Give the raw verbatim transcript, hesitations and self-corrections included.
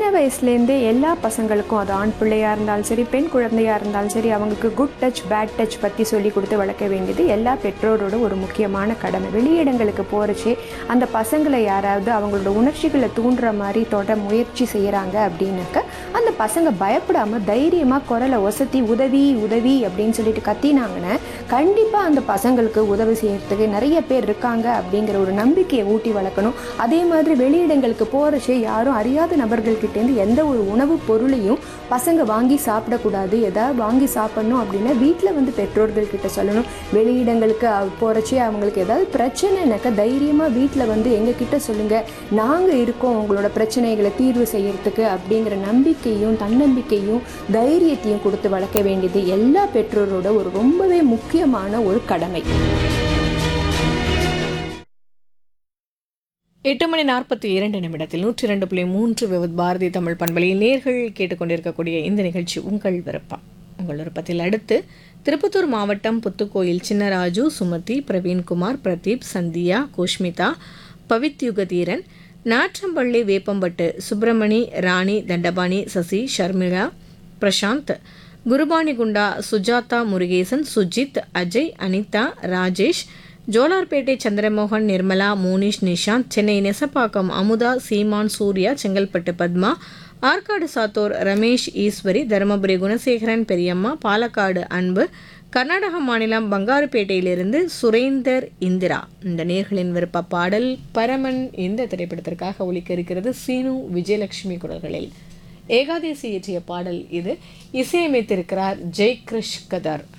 வயசுலேருந்தே எல்லா பசங்களுக்கும், அது ஆண் பிள்ளையாக இருந்தாலும் சரி, பெண் குழந்தையாக இருந்தாலும் சரி, அவங்களுக்கு குட் டச் பேட் டச் பற்றி சொல்லி கொடுத்து வளர்க்க வேண்டியது எல்லா பெற்றோரோட ஒரு முக்கியமான கடமை. வெளியிடங்களுக்கு போகிறச்சே அந்த பசங்களை யாராவது அவங்களோட உணர்ச்சிகளை தூண்டுற மாதிரி தொட முயற்சி செய்கிறாங்க அப்படின்னாக்க அந்த பசங்க பயப்படாமல் தைரியமாக குரலை ஒசத்தி உதவி உதவி அப்படின்னு சொல்லிட்டு கத்தினாங்கன்னா கண்டிப்பாக அந்த பசங்களுக்கு உதவி செய்யறதுக்கு நிறைய பேர் இருக்காங்க அப்படிங்கிற ஒரு நம்பிக்கையை ஊட்டி வளர்க்கணும். அதே மாதிரி வெளியிடங்களுக்கு போகிறச்சே யாரும் அறியாத நபர்கள்கிட்டேருந்து எந்த ஒரு உணவுப் பொருளையும் பசங்க வாங்கி சாப்பிடக்கூடாது. எதாவது வாங்கி சாப்பிட்ணும் அப்படின்னா வீட்டில் வந்து பெற்றோர்கள் கிட்ட சொல்லணும். வெளியிடங்களுக்கு போகிறச்சே அவங்களுக்கு ஏதாவது பிரச்சனைனாக்கா தைரியமாக வீட்டில் வந்து எங்ககிட்ட சொல்லுங்கள், நாங்கள் இருக்கோம் உங்களோட பிரச்சனைகளை தீர்வு செய்யறதுக்கு அப்படிங்கிற நம்பிக்கையும் தன்னம்பிக்கையும் தைரியத்தையும் கொடுத்து வளர்க்க வேண்டியது எல்லா பெற்றோரோட ஒரு ரொம்பவே முக்கியமான ஒரு கடமை. எட்டு மணி நாற்பத்தி இரண்டு நிமிடத்தில் நூற்றி இரண்டு புள்ளி மூன்று விவத் பாரதி தமிழ் பண்பலையில் நேர்கள் கேட்டுக்கொண்டிருக்கக்கூடிய இந்த நிகழ்ச்சி உங்கள் விருப்பம். உங்கள் விருப்பத்தில் அடுத்து திருப்பத்தூர் மாவட்டம் புத்துக்கோயில் சின்னராஜு, சுமதி, பிரவீன்குமார், பிரதீப், சந்தியா, கோஷ்மிதா, பவித்யுகதீரன், நாற்றம்பள்ளி, வேப்பம்பட்டு, சுப்பிரமணி, ராணி, தண்டபாணி, சசி, ஷர்மிளா, பிரசாந்த், குருபானிகுண்டா, சுஜாதா, முருகேசன், சுஜித், அஜய், அனிதா, ராஜேஷ், ஜோலார்பேட்டை சந்திரமோகன், நிர்மலா, மோனிஷ், நிஷாந்த், சென்னை நெசப்பாக்கம் அமுதா, சீமான், சூர்யா, செங்கல்பட்டு பத்மா, ஆற்காடு சாத்தூர் ரமேஷ், ஈஸ்வரி, தருமபுரி குணசேகரன், பெரியம்மா, பாலக்காடு அன்பு, கர்நாடக மாநிலம் பங்காருப்பேட்டையிலிருந்து சுரேந்தர், இந்திரா. இந்த நேர்களின் விருப்ப பாடல் பரமன் இந்த திரைப்படத்திற்காக ஒலிக்க இருக்கிறது. சீனு விஜயலட்சுமி குரல்களில் ஏகாதேசி இயற்றிய பாடல் இது. இசையமைத்திருக்கிறார் ஜெய் கிருஷ் கதர்.